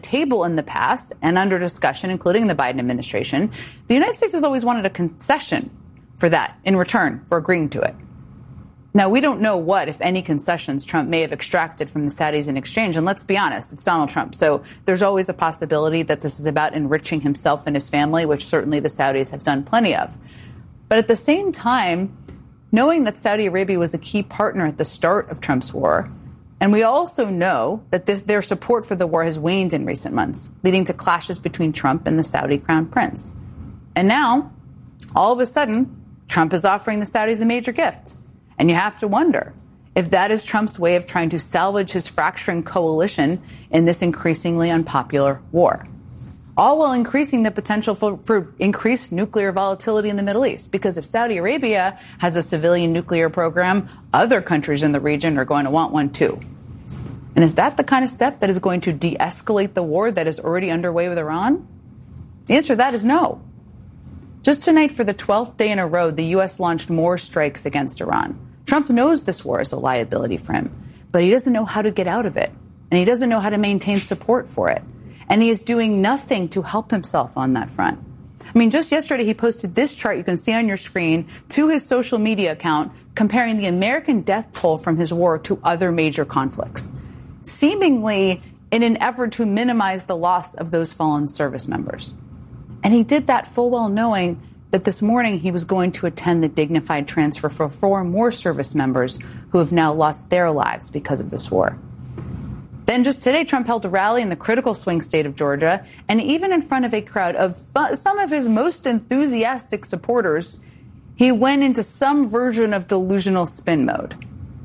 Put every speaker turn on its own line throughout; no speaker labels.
table in the past and under discussion, including the Biden administration, the United States has always wanted a concession for that in return for agreeing to it. Now, we don't know what, if any, concessions Trump may have extracted from the Saudis in exchange. And let's be honest, it's Donald Trump. So there's always a possibility that this is about enriching himself and his family, which certainly the Saudis have done plenty of. But at the same time, knowing that Saudi Arabia was a key partner at the start of Trump's war, and we also know that their support for the war has waned in recent months, leading to clashes between Trump and the Saudi crown prince. And now, all of a sudden, Trump is offering the Saudis a major gift. And you have to wonder if that is Trump's way of trying to salvage his fracturing coalition in this increasingly unpopular war, all while increasing the potential for increased nuclear volatility in the Middle East. Because if Saudi Arabia has a civilian nuclear program, other countries in the region are going to want one too. And is that the kind of step that is going to de-escalate the war that is already underway with Iran? The answer to that is no. Just tonight, for the 12th day in a row, the U.S. launched more strikes against Iran. Trump knows this war is a liability for him, but he doesn't know how to get out of it, and he doesn't know how to maintain support for it. And he is doing nothing to help himself on that front. I mean, just yesterday, he posted this chart you can see on your screen to his social media account, comparing the American death toll from his war to other major conflicts, seemingly in an effort to minimize the loss of those fallen service members. And he did that full well knowing that this morning he was going to attend the dignified transfer for 4 more service members who have now lost their lives because of this war. Then just today, Trump held a rally in the critical swing state of Georgia, and even in front of a crowd of some of his most enthusiastic supporters, he went into some version of delusional spin mode.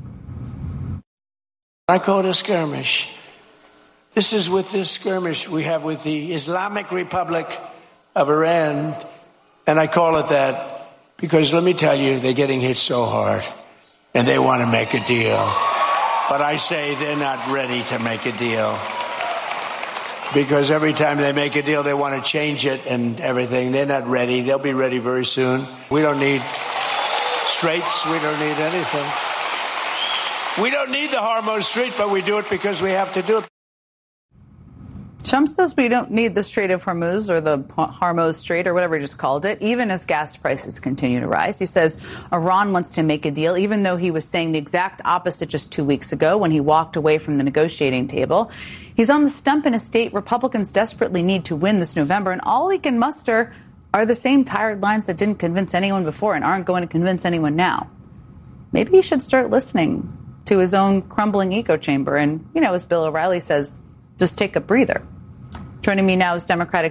I call it a skirmish. This is with this skirmish we have with the Islamic Republic of Iran. And I call it that because, let me tell you, they're getting hit so hard and they want to make a deal. But I say they're not ready to make a deal because every time they make a deal, they want to change it and everything. They're not ready. They'll be ready very soon. We don't need straits. We don't need anything. We don't need the Hormuz Strait, but we do it because we have to do it.
Trump says we don't need the Strait of Hormuz or the Hormuz Strait or whatever he just called it, even as gas prices continue to rise. He says Iran wants to make a deal, even though he was saying the exact opposite just 2 weeks ago when he walked away from the negotiating table. He's on the stump in a state Republicans desperately need to win this November, and all he can muster are the same tired lines that didn't convince anyone before and aren't going to convince anyone now. Maybe he should start listening to his own crumbling echo chamber and, as Bill O'Reilly says, just take a breather. Joining me now is the Democratic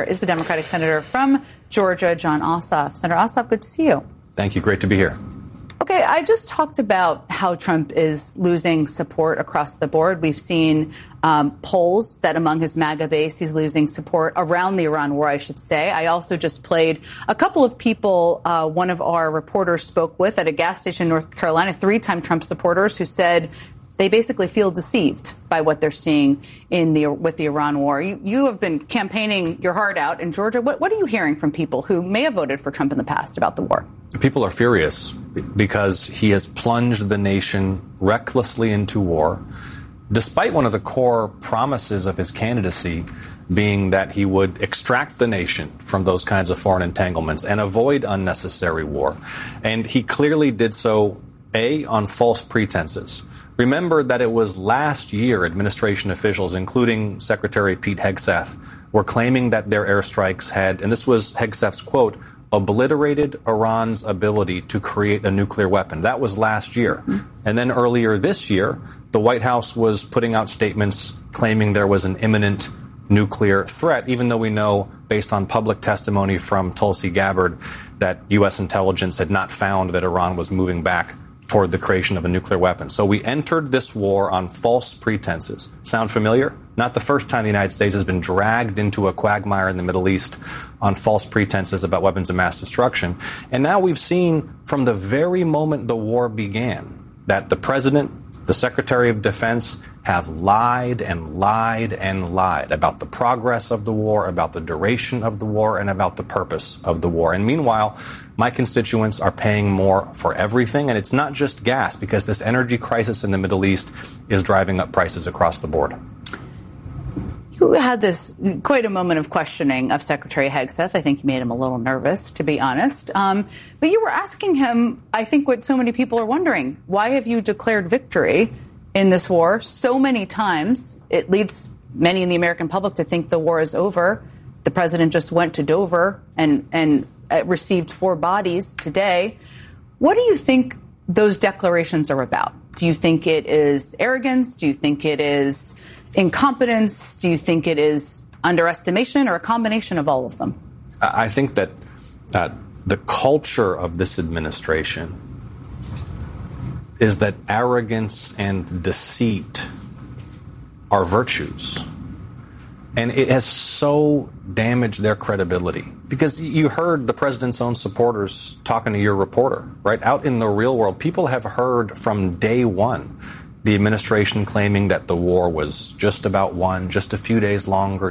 Senator from Georgia, Jon Ossoff. Senator Ossoff, good to see you.
Thank you. Great to be here.
Okay, I just talked about how Trump is losing support across the board. We've seen polls that among his MAGA base, he's losing support around the Iran war, I should say. I also just played a couple of people one of our reporters spoke with at a gas station in North Carolina, 3-time Trump supporters who said they basically feel deceived by what they're seeing with the Iran war. You have been campaigning your heart out in Georgia. What are you hearing from people who may have voted for Trump in the past about the war?
People are furious because he has plunged the nation recklessly into war, despite one of the core promises of his candidacy being that he would extract the nation from those kinds of foreign entanglements and avoid unnecessary war. And he clearly did so, on false pretenses. Remember that it was last year administration officials, including Secretary Pete Hegseth, were claiming that their airstrikes had, and this was Hegseth's quote, obliterated Iran's ability to create a nuclear weapon. That was last year. Mm-hmm. And then earlier this year, the White House was putting out statements claiming there was an imminent nuclear threat, even though we know, based on public testimony from Tulsi Gabbard, that U.S. intelligence had not found that Iran was moving back toward the creation of a nuclear weapon. So we entered this war on false pretenses. Sound familiar? Not the first time the United States has been dragged into a quagmire in the Middle East on false pretenses about weapons of mass destruction. And now we've seen from the very moment the war began that the president, the Secretary of Defense have lied and lied and lied about the progress of the war, about the duration of the war, and about the purpose of the war. And meanwhile, my constituents are paying more for everything, and it's not just gas, because this energy crisis in the Middle East is driving up prices across the board.
You You had this quite a moment of questioning of Secretary Hegseth. I think you made him a little nervous, to be honest. But you were asking him, I think what so many people are wondering, why have you declared victory in this war so many times? It leads many in the American public to think the war is over. The president just went to Dover and received 4 bodies today. What do you think those declarations are about? Do you think it is arrogance? Do you think it is incompetence? Do you think it is underestimation, or a combination of all of them?
I think that the culture of this administration is that arrogance and deceit are virtues. And it has so damaged their credibility. Because you heard the president's own supporters talking to your reporter, right? Out in the real world, people have heard from day one the administration claiming that the war was just about won, just a few days longer,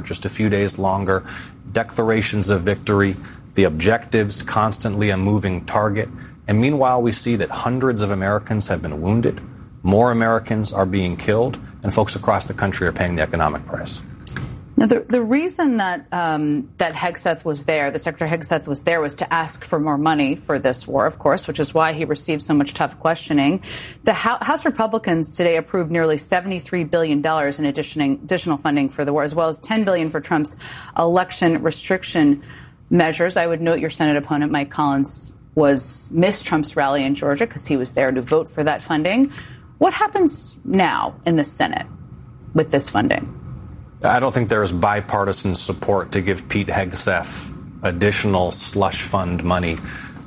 declarations of victory, the objectives constantly a moving target. And meanwhile, we see that hundreds of Americans have been wounded, more Americans are being killed, and folks across the country are paying the economic price.
Now, the reason that that Hegseth was there, that Secretary Hegseth was there, was to ask for more money for this war, of course, which is why he received so much tough questioning. The House Republicans today approved nearly $73 billion in additional funding for the war, as well as $10 billion for Trump's election restriction measures. I would note your Senate opponent, Mike Collins, missed Trump's rally in Georgia because he was there to vote for that funding. What happens now in the Senate with this funding?
I don't think there is bipartisan support to give Pete Hegseth additional slush fund money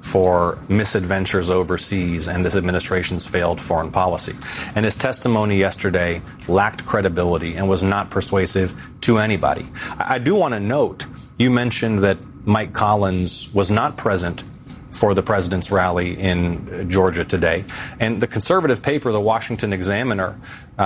for misadventures overseas and this administration's failed foreign policy. And his testimony yesterday lacked credibility and was not persuasive to anybody. I do want to note, you mentioned that Mike Collins was not present for the president's rally in Georgia today. And the conservative paper, the Washington Examiner,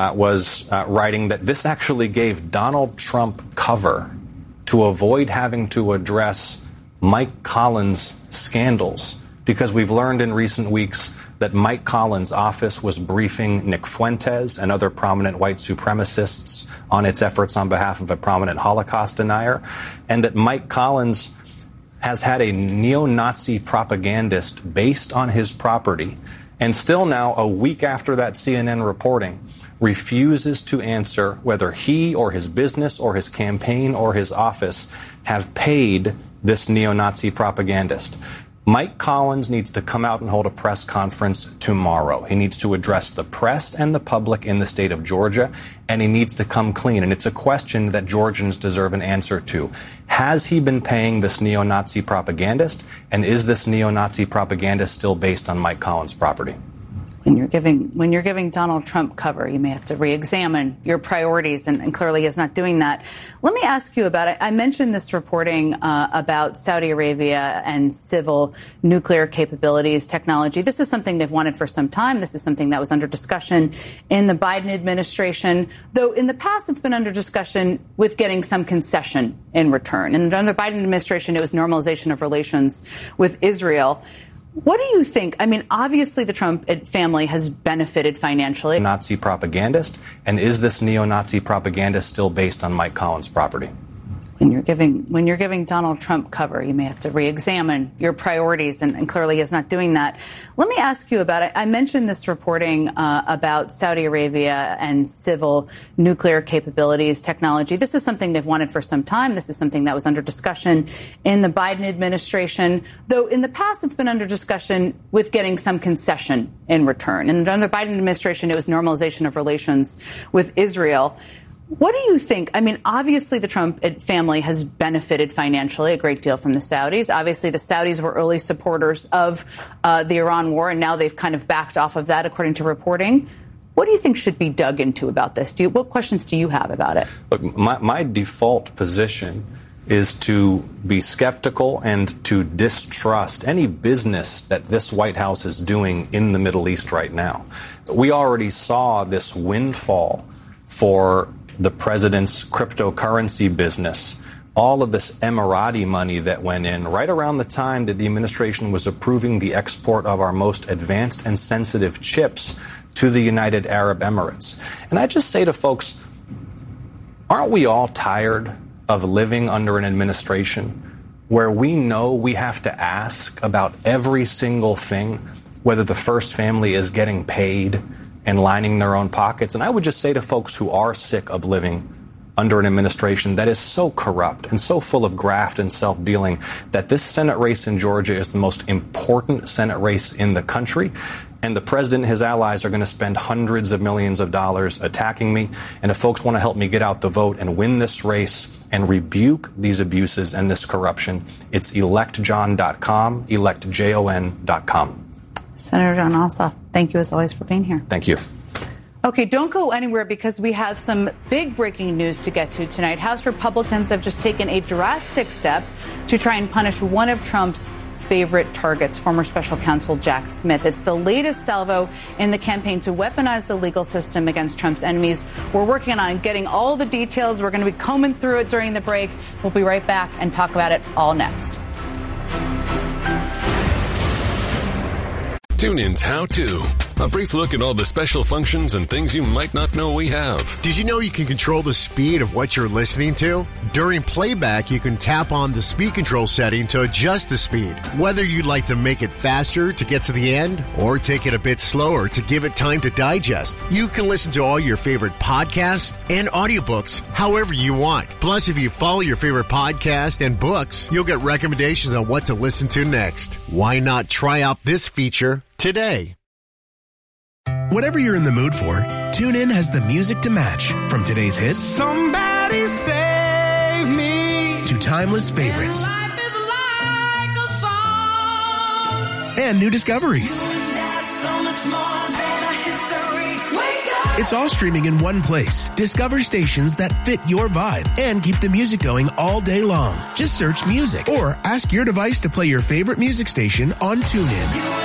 was writing that this actually gave Donald Trump cover to avoid having to address Mike Collins' scandals, because we've learned in recent weeks that Mike Collins' office was briefing Nick Fuentes and other prominent white supremacists on its efforts on behalf of a prominent Holocaust denier, and that Mike Collins has had a neo-Nazi propagandist based on his property, and still now, a week after that CNN reporting, refuses to answer whether he or his business or his campaign or his office have paid this neo-Nazi propagandist. Mike Collins needs to come out and hold a press conference tomorrow. He needs to address the press and the public in the state of Georgia, and he needs to come clean. And it's a question that Georgians deserve an answer to. Has he been paying this neo-Nazi propagandist? And is this neo-Nazi propagandist still based on Mike Collins' property?
When you're giving Donald Trump cover, you may have to re-examine your priorities, and clearly is not doing that. Let me ask you about it. I mentioned this reporting about Saudi Arabia and civil nuclear capabilities, technology. This is something they've wanted for some time. This is something that was under discussion in the Biden administration, though in the past it's been under discussion with getting some concession in return. And under the Biden administration, it was normalization of relations with Israel. What do you think? I mean, obviously the Trump family has benefited financially.
Nazi propagandist, and is this neo-Nazi propaganda still based on Mike Collins' property?
When you're giving Donald Trump cover, you may have to re-examine your priorities, and clearly is not doing that. Let me ask you about it. I mentioned this reporting about Saudi Arabia and civil nuclear capabilities, technology. This is something they've wanted for some time. This is something that was under discussion in the Biden administration, though in the past it's been under discussion with getting some concession in return. And under the Biden administration, it was normalization of relations with Israel. What do you think? I mean, obviously the Trump family has benefited financially a great deal from the Saudis. Obviously the Saudis were early supporters of the Iran war, and now they've kind of backed off of that, according to reporting. What do you think should be dug into about this? What questions do you have about it?
Look, my default position is to be skeptical and to distrust any business that this White House is doing in the Middle East right now. We already saw this windfall for the president's cryptocurrency business, all of this Emirati money that went in right around the time that the administration was approving the export of our most advanced and sensitive chips to the United Arab Emirates. And I just say to folks, aren't we all tired of living under an administration where we know we have to ask about every single thing, whether the first family is getting paid and lining their own pockets? And I would just say to folks who are sick of living under an administration that is so corrupt and so full of graft and self-dealing that this Senate race in Georgia is the most important Senate race in the country. And the president and his allies are going to spend hundreds of millions of dollars attacking me. And if folks want to help me get out the vote and win this race and rebuke these abuses and this corruption, it's electjohn.com, electjon.com.
Senator Jon Ossoff, thank you as always for being here.
Thank you.
Okay, don't go anywhere because we have some big breaking news to get to tonight. House Republicans have just taken a drastic step to try and punish one of Trump's favorite targets, former special counsel Jack Smith. It's the latest salvo in the campaign to weaponize the legal system against Trump's enemies. We're working on getting all the details. We're going to be combing through it during the break. We'll be right back and talk about it all next.
TuneIn's How To. A brief look at all the special functions and things you might not know we have.
Did you know you can control the speed of what you're listening to? During playback, you can tap on the speed control setting to adjust the speed. Whether you'd like to make it faster to get to the end or take it a bit slower to give it time to digest, you can listen to all your favorite podcasts and audiobooks however you want. Plus, if you follow your favorite podcast and books, you'll get recommendations on what to listen to next. Why not try out this feature today?
Whatever you're in the mood for, TuneIn has the music to match. From today's hits,
Somebody Save Me,
to timeless favorites,
Life is like a song.
and new discoveries.
There's so much more than a history. Wake up.
It's all streaming in one place. Discover stations that fit your vibe and keep the music going all day long. Just search music or ask your device to play your favorite music station on TuneIn.